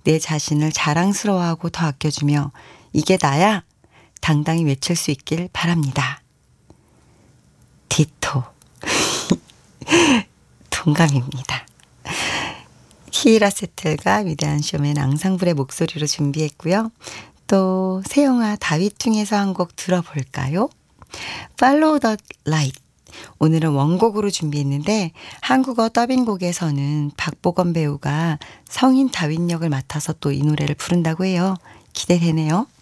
내 자신을 자랑스러워하고 더 아껴주며 이게 나야 당당히 외칠 수 있길 바랍니다. 디토. 동감입니다. 키이라 세틀과 위대한 쇼맨 앙상블의 목소리로 준비했고요. 또 세영아 다윗 중에서 한 곡 들어볼까요? Follow the Light. 오늘은 원곡으로 준비했는데 한국어 더빙곡에서는 박보검 배우가 성인 다윗 역을 맡아서 또 이 노래를 부른다고 해요. 기대되네요.